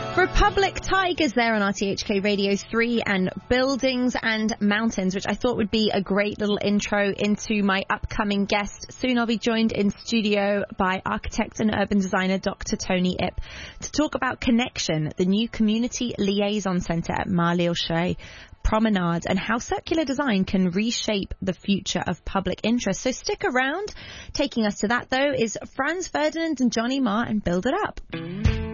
Republic Tigers there on RTHK Radio 3 and Buildings and Mountains, which I thought would be a great little intro into my upcoming guest. Soon I'll be joined in studio by architect and urban designer Dr. Tony Ip to talk about Connection, the new community liaison centre at Marley O'Shea Promenade, and how circular design can reshape the future of public interest. So stick around. Taking us to that, though, is Franz Ferdinand and Johnny Marr and Build It Up.